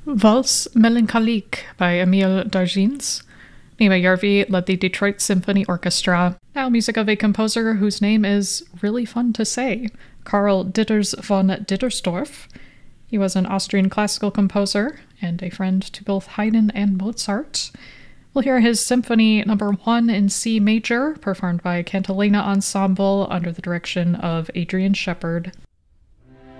Valse Melancholique by Emile Dargins. Nima Järvi led the Detroit Symphony Orchestra, now music of a composer whose name is really fun to say, Karl Ditters von Dittersdorf. He was an Austrian classical composer and a friend to both Haydn and Mozart. We'll hear his Symphony No. 1 in C major, performed by Cantilena Ensemble under the direction of Adrian Shepard.